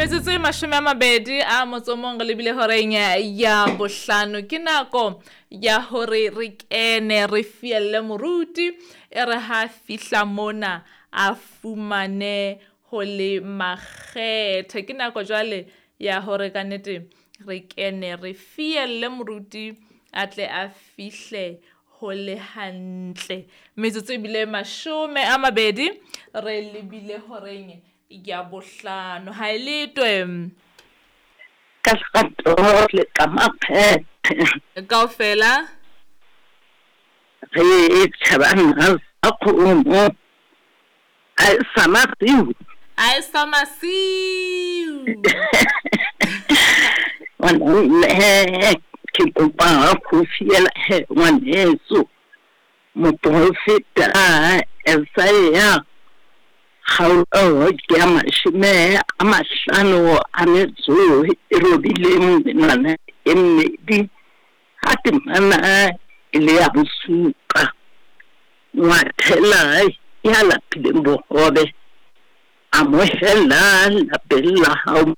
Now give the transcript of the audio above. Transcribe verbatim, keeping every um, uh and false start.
metsotso e mashome a mabedi a motsomong re lebile horeng ya bohlano ke nako ya hore re kene re fielle moruti e re ha fihla mona a fumane ho le makgethe ke nako jwale ya hore ka nnete re kene re fielle moruti a tle a fihle ho le hantle metsotso e bile mashome a mabedi re lebile horeng ya bohlano ha iletwe ka hlato le ka maphethe kaofela re tšhabana sa kgomo a sa masiu a sa masiu wane ke kopa go fiela he ngwaneso moprofeta Esaya how oh ke mashime a mahlano a metso e robileng menwana e mmedi ha temana ile ya bosuka ngwathela ya lapileng bohobe amohela lapella ha